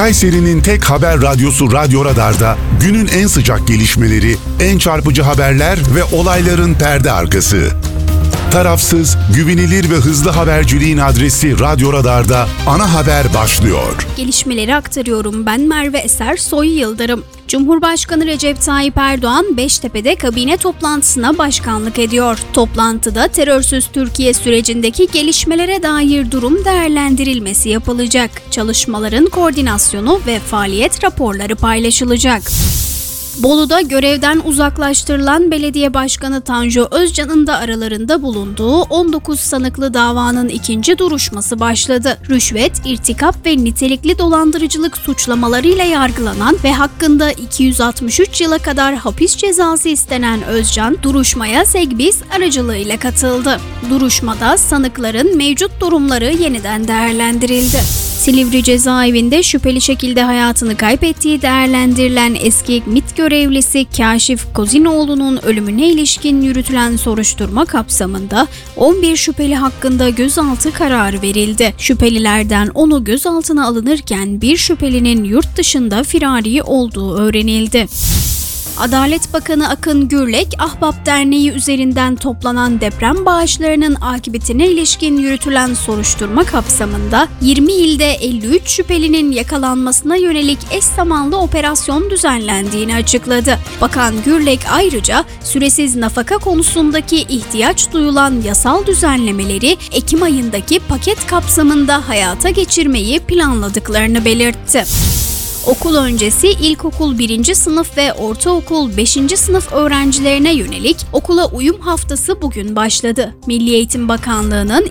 Kayseri'nin tek haber radyosu Radyo Radar'da günün en sıcak gelişmeleri, en çarpıcı haberler ve olayların perde arkası. Tarafsız, güvenilir ve hızlı haberciliğin adresi Radyo Radar'da ana haber başlıyor. Gelişmeleri aktarıyorum. Ben Merve Eser Soy Yıldırım. Cumhurbaşkanı Recep Tayyip Erdoğan Beştepe'de kabine toplantısına başkanlık ediyor. Toplantıda terörsüz Türkiye sürecindeki gelişmelere dair durum değerlendirilmesi yapılacak. Çalışmaların koordinasyonu ve faaliyet raporları paylaşılacak. Bolu'da görevden uzaklaştırılan belediye başkanı Tanju Özcan'ın da aralarında bulunduğu 19 sanıklı davanın ikinci duruşması başladı. Rüşvet, irtikap ve nitelikli dolandırıcılık suçlamalarıyla yargılanan ve hakkında 263 yıla kadar hapis cezası istenen Özcan, duruşmaya Segbis aracılığıyla katıldı. Duruşmada sanıkların mevcut durumları yeniden değerlendirildi. Silivri cezaevinde şüpheli şekilde hayatını kaybettiği değerlendirilen eski MİT görevlisi Kaşif Kozinoğlu'nun ölümüne ilişkin yürütülen soruşturma kapsamında 11 şüpheli hakkında gözaltı kararı verildi. Şüphelilerden 10'u gözaltına alınırken bir şüphelinin yurt dışında firari olduğu öğrenildi. Adalet Bakanı Akın Gürlek, Ahbap Derneği üzerinden toplanan deprem bağışlarının akıbetine ilişkin yürütülen soruşturma kapsamında 20 ilde 53 şüphelinin yakalanmasına yönelik eş zamanlı operasyon düzenlendiğini açıkladı. Bakan Gürlek ayrıca süresiz nafaka konusundaki ihtiyaç duyulan yasal düzenlemeleri Ekim ayındaki paket kapsamında hayata geçirmeyi planladıklarını belirtti. Okul öncesi ilkokul 1. sınıf ve ortaokul 5. sınıf öğrencilerine yönelik okula uyum haftası bugün başladı. Milli Eğitim Bakanlığı'nın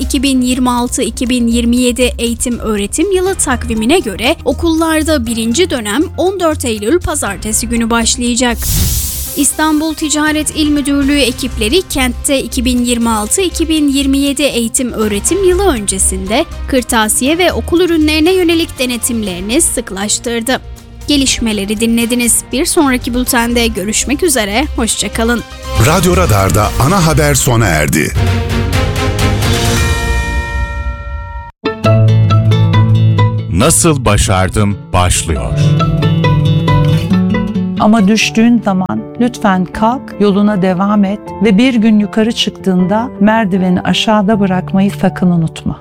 2026-2027 eğitim öğretim yılı takvimine göre okullarda 1. dönem 14 Eylül Pazartesi günü başlayacak. İstanbul Ticaret İl Müdürlüğü ekipleri kentte 2026-2027 eğitim öğretim yılı öncesinde kırtasiye ve okul ürünlerine yönelik denetimlerini sıklaştırdı. Gelişmeleri dinlediniz. Bir sonraki bültende görüşmek üzere. Hoşça kalın. Radyo Radar'da ana haber sona erdi. Nasıl başardım başlıyor. Ama düştüğün zaman lütfen kalk, yoluna devam et ve bir gün yukarı çıktığında merdiveni aşağıda bırakmayı sakın unutma.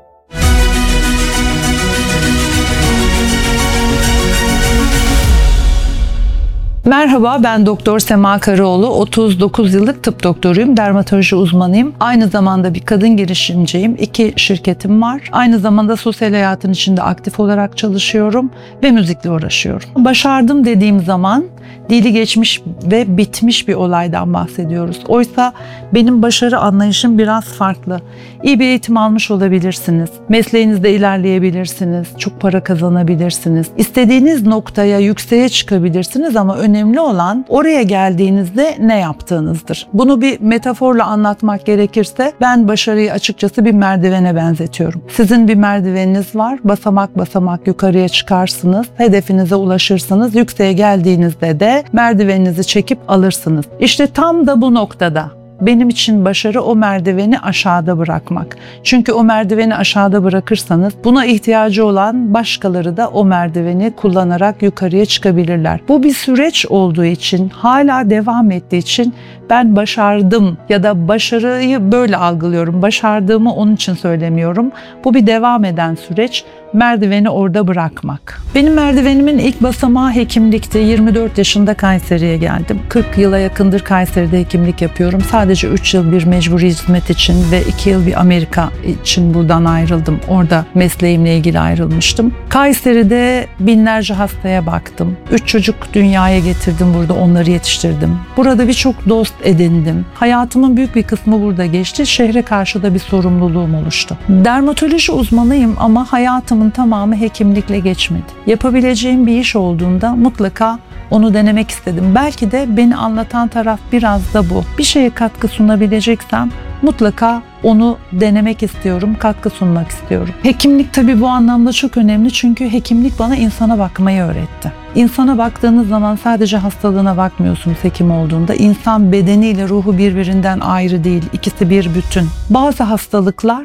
Merhaba, ben Doktor Sema Karaoğlu, 39 yıllık tıp doktoruyum, dermatoloji uzmanıyım. Aynı zamanda bir kadın girişimciyim, 2 şirketim var. Aynı zamanda sosyal hayatın içinde aktif olarak çalışıyorum ve müzikle uğraşıyorum. Başardım dediğim zaman dili geçmiş ve bitmiş bir olaydan bahsediyoruz. Oysa benim başarı anlayışım biraz farklı. İyi bir eğitim almış olabilirsiniz, mesleğinizde ilerleyebilirsiniz, çok para kazanabilirsiniz, istediğiniz noktaya, yükseğe çıkabilirsiniz ama önemli olan oraya geldiğinizde ne yaptığınızdır. Bunu bir metaforla anlatmak gerekirse ben başarıyı açıkçası bir merdivene benzetiyorum. Sizin bir merdiveniniz var, basamak basamak yukarıya çıkarsınız, hedefinize ulaşırsınız, yükseğe geldiğinizde de merdiveninizi çekip alırsınız. İşte tam da bu noktada benim için başarı o merdiveni aşağıda bırakmak. Çünkü o merdiveni aşağıda bırakırsanız buna ihtiyacı olan başkaları da o merdiveni kullanarak yukarıya çıkabilirler. Bu bir süreç olduğu için, hala devam ettiği için ben başardım ya da başarıyı böyle algılıyorum. Başardığımı onun için söylemiyorum. Bu bir devam eden süreç. Merdiveni orada bırakmak. Benim merdivenimin ilk basamağı hekimlikti. 24 yaşında Kayseri'ye geldim. 40 yıla yakındır Kayseri'de hekimlik yapıyorum. Sadece 3 yıl bir mecburi hizmet için ve 2 yıl bir Amerika için buradan ayrıldım. Orada mesleğimle ilgili ayrılmıştım. Kayseri'de binlerce hastaya baktım. 3 çocuk dünyaya getirdim burada, onları yetiştirdim. Burada birçok dost edindim. Hayatımın büyük bir kısmı burada geçti. Şehre karşı da bir sorumluluğum oluştu. Dermatoloji uzmanıyım ama hayatımın tamamı hekimlikle geçmedi. Yapabileceğim bir iş olduğunda mutlaka onu denemek istedim. Belki de beni anlatan taraf biraz da bu. Bir şeye katkı sunabileceksem mutlaka onu denemek istiyorum, katkı sunmak istiyorum. Hekimlik tabii bu anlamda çok önemli çünkü hekimlik bana insana bakmayı öğretti. İnsana baktığınız zaman sadece hastalığına bakmıyorsunuz hekim olduğunda. İnsan bedeniyle ruhu birbirinden ayrı değil, ikisi bir bütün. Bazı hastalıklar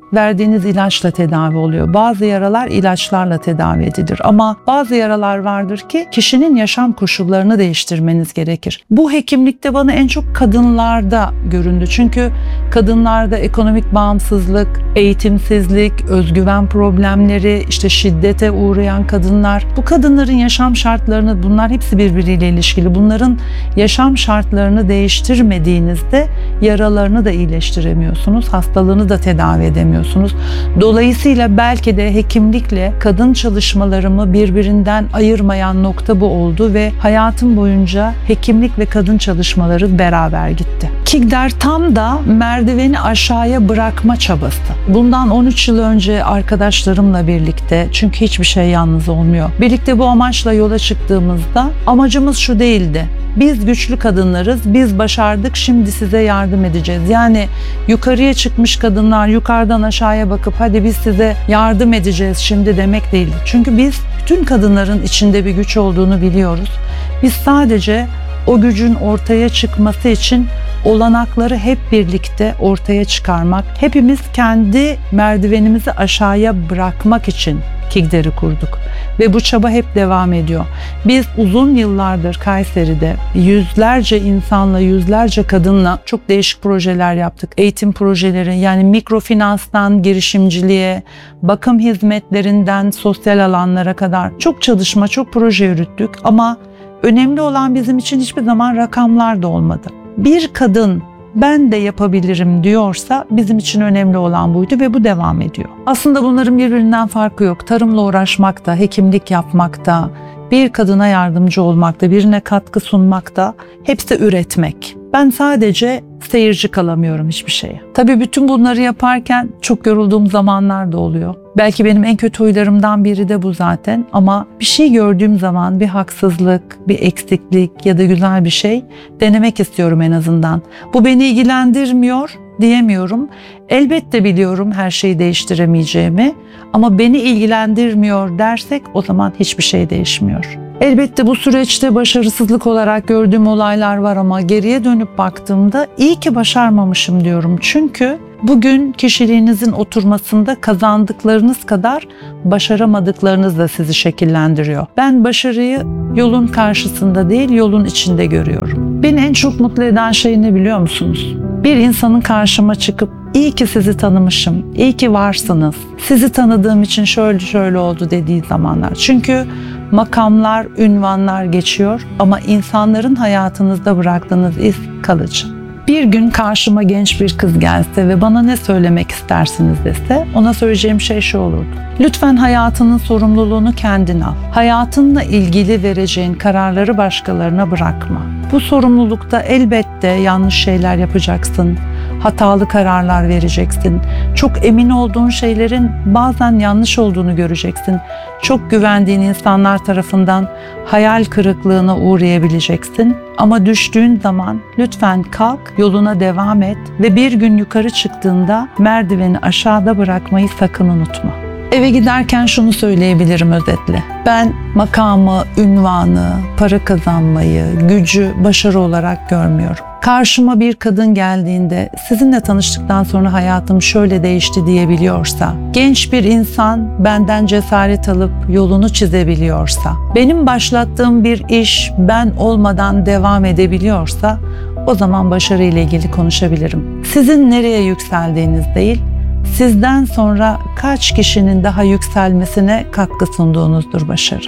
verdiğiniz ilaçla tedavi oluyor. Bazı yaralar ilaçlarla tedavi edilir. Ama bazı yaralar vardır ki kişinin yaşam koşullarını değiştirmeniz gerekir. Bu hekimlikte bana en çok kadınlarda göründü. Çünkü kadınlarda ekonomik bağımsızlık, eğitimsizlik, özgüven problemleri, işte şiddete uğrayan kadınlar, bu kadınların yaşam şartlarını, bunlar hepsi birbiriyle ilişkili. Bunların yaşam şartlarını değiştirmediğinizde yaralarını da iyileştiremiyorsunuz, hastalığını da tedavi edemiyorsunuz. Dolayısıyla belki de hekimlikle kadın çalışmalarımı birbirinden ayırmayan nokta bu oldu ve hayatım boyunca hekimlik ve kadın çalışmaları beraber gitti. Kigder tam da merdiveni aşağıya bırakma çabası. Bundan 13 yıl önce arkadaşlarımla birlikte, çünkü hiçbir şey yalnız olmuyor, birlikte bu amaçla yola çıktığımızda amacımız şu değildi: biz güçlü kadınlarız, biz başardık, şimdi size yardım edeceğiz. Yani yukarıya çıkmış kadınlar yukarıdan aşağıya bakıp hadi biz size yardım edeceğiz şimdi demek değil. Çünkü biz bütün kadınların içinde bir güç olduğunu biliyoruz. Biz sadece o gücün ortaya çıkması için olanakları hep birlikte ortaya çıkarmak, hepimiz kendi merdivenimizi aşağıya bırakmak için Kigder'i kurduk. Ve bu çaba hep devam ediyor. Biz uzun yıllardır Kayseri'de yüzlerce insanla, yüzlerce kadınla çok değişik projeler yaptık. Eğitim projeleri, yani mikrofinanstan girişimciliğe, bakım hizmetlerinden sosyal alanlara kadar çok çalışma, çok proje yürüttük. Ama önemli olan bizim için hiçbir zaman rakamlar da olmadı. Bir kadın ben de yapabilirim diyorsa bizim için önemli olan buydu ve bu devam ediyor. Aslında bunların birbirinden farkı yok. Tarımla uğraşmakta, hekimlik yapmakta, bir kadına yardımcı olmakta, birine katkı sunmakta, hepsi üretmek. Ben sadece seyirci kalamıyorum hiçbir şeye. Tabii bütün bunları yaparken çok yorulduğum zamanlar da oluyor. Belki benim en kötü huylarımdan biri de bu zaten, ama bir şey gördüğüm zaman, bir haksızlık, bir eksiklik ya da güzel bir şey denemek istiyorum en azından. Bu beni ilgilendirmiyor diyemiyorum. Elbette biliyorum her şeyi değiştiremeyeceğimi, ama beni ilgilendirmiyor dersek o zaman hiçbir şey değişmiyor. Elbette bu süreçte başarısızlık olarak gördüğüm olaylar var, ama geriye dönüp baktığımda iyi ki başarmamışım diyorum. Çünkü bugün kişiliğinizin oturmasında kazandıklarınız kadar başaramadıklarınız da sizi şekillendiriyor. Ben başarıyı yolun karşısında değil, yolun içinde görüyorum. Beni en çok mutlu eden şey ne biliyor musunuz? Bir insanın karşıma çıkıp iyi ki sizi tanımışım, iyi ki varsınız, sizi tanıdığım için şöyle şöyle oldu dediği zamanlar. Çünkü makamlar, ünvanlar geçiyor ama insanların hayatınızda bıraktığınız iz kalıcı. Bir gün karşıma genç bir kız gelse ve bana ne söylemek istersiniz dese, ona söyleyeceğim şey şu olurdu: lütfen hayatının sorumluluğunu kendin al. Hayatınla ilgili vereceğin kararları başkalarına bırakma. Bu sorumlulukta elbette yanlış şeyler yapacaksın, hatalı kararlar vereceksin. Çok emin olduğun şeylerin bazen yanlış olduğunu göreceksin. Çok güvendiğin insanlar tarafından hayal kırıklığına uğrayabileceksin. Ama düştüğün zaman lütfen kalk, yoluna devam et ve bir gün yukarı çıktığında merdiveni aşağıda bırakmayı sakın unutma. Eve giderken şunu söyleyebilirim özetle: ben makamı, ünvanı, para kazanmayı, gücü başarı olarak görmüyorum. Karşıma bir kadın geldiğinde sizinle tanıştıktan sonra hayatım şöyle değişti diyebiliyorsa, genç bir insan benden cesaret alıp yolunu çizebiliyorsa, benim başlattığım bir iş ben olmadan devam edebiliyorsa, o zaman başarı ile ilgili konuşabilirim. Sizin nereye yükseldiğiniz değil, sizden sonra kaç kişinin daha yükselmesine katkı sunduğunuzdur başarı.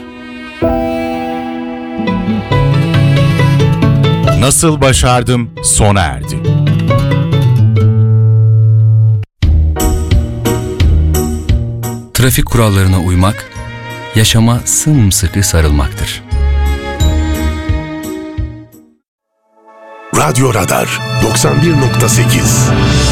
Nasıl başardım sona erdi. Trafik kurallarına uymak, yaşama sımsıkı sarılmaktır. Radyo Radar 91.8